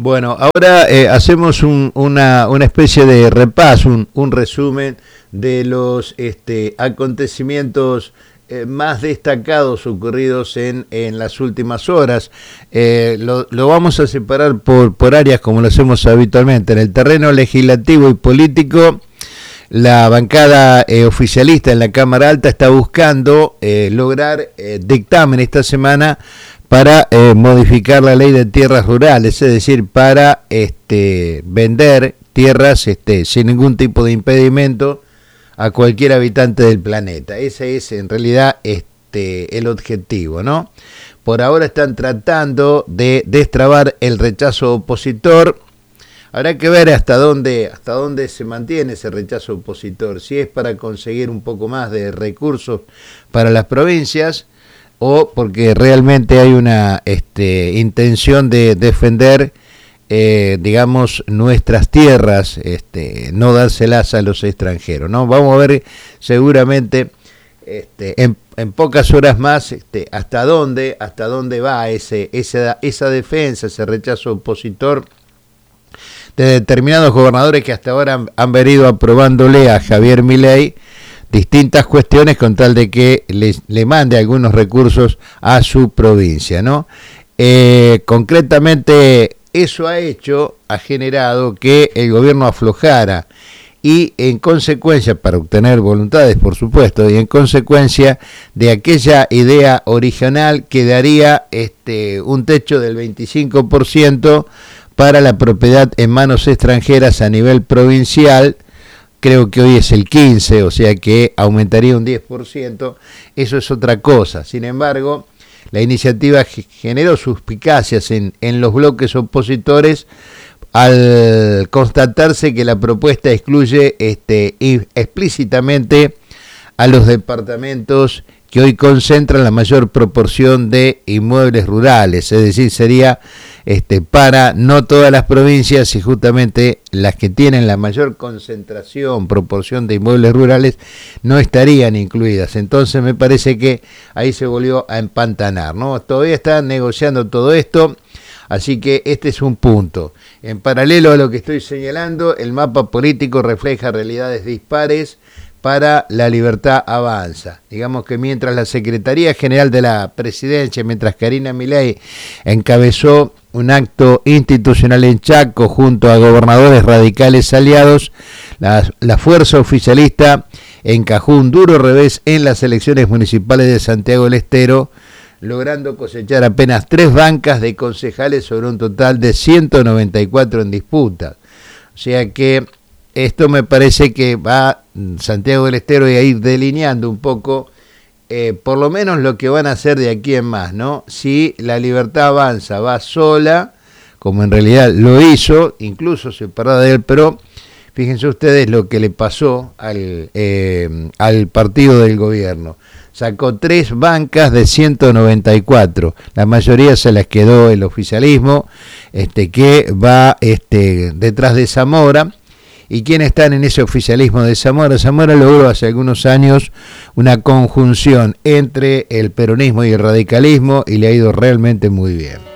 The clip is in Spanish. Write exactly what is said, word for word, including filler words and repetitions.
Bueno, ahora eh, hacemos un, una, una especie de repaso, un, un resumen de los este, acontecimientos eh, más destacados ocurridos en, en las últimas horas. Eh, lo, lo vamos a separar por, por áreas como lo hacemos habitualmente. En el terreno legislativo y político, la bancada eh, oficialista en la Cámara Alta está buscando eh, lograr eh, dictamen esta semana para eh, modificar la ley de tierras rurales, es decir, para este, vender tierras este, sin ningún tipo de impedimento a cualquier habitante del planeta. Ese es en realidad este, el objetivo, ¿no? Por ahora están tratando de destrabar el rechazo opositor. Habrá que ver hasta dónde, hasta dónde se mantiene ese rechazo opositor, si es para conseguir un poco más de recursos para las provincias, o porque realmente hay una este, intención de defender, eh, digamos, nuestras tierras, este, no dárselas a los extranjeros, ¿no? Vamos a ver seguramente este, en, en pocas horas más este, hasta dónde, hasta dónde va ese, esa, esa defensa, ese rechazo opositor de determinados gobernadores que hasta ahora han, han venido aprobándole a Javier Milei distintas cuestiones con tal de que le, le mande algunos recursos a su provincia, ¿no? Eh, concretamente, eso ha hecho, ha generado que el gobierno aflojara y en consecuencia, para obtener voluntades, por supuesto, y en consecuencia de aquella idea original que daría este, un techo del veinticinco por ciento para la propiedad en manos extranjeras a nivel provincial. Creo que hoy es el quince, o sea que aumentaría un diez por ciento, eso es otra cosa. Sin embargo, la iniciativa generó suspicacias en, en los bloques opositores al constatarse que la propuesta excluye este, explícitamente a los departamentos que hoy concentran la mayor proporción de inmuebles rurales, es decir, sería este, para no todas las provincias y justamente las que tienen la mayor concentración, proporción de inmuebles rurales, no estarían incluidas. Entonces me parece que ahí se volvió a empantanar, ¿no? Todavía están negociando todo esto, así que este es un punto. En paralelo a lo que estoy señalando, el mapa político refleja realidades dispares. Para la Libertad Avanza. Digamos que mientras la Secretaría General de la Presidencia, mientras Karina Milei encabezó un acto institucional en Chaco junto a gobernadores radicales aliados, la, la fuerza oficialista encajó un duro revés en las elecciones municipales de Santiago del Estero, logrando cosechar apenas tres bancas de concejales sobre un total de ciento noventa y cuatro en disputa. O sea que esto me parece que va Santiago del Estero a ir delineando un poco, eh, por lo menos lo que van a hacer de aquí en más, ¿no? Si la Libertad Avanza va sola, como en realidad lo hizo, incluso separada de él, pero fíjense ustedes lo que le pasó al, eh, al partido del gobierno. Sacó tres bancas de ciento noventa y cuatro, la mayoría se las quedó el oficialismo, este, que va este, detrás de Zamora. ¿Y quiénes están en ese oficialismo de Zamora? Zamora logró hace algunos años una conjunción entre el peronismo y el radicalismo y le ha ido realmente muy bien.